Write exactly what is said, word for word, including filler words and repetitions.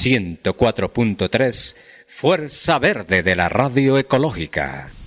ciento cuatro punto tres, Fuerza Verde de la Radio Ecológica.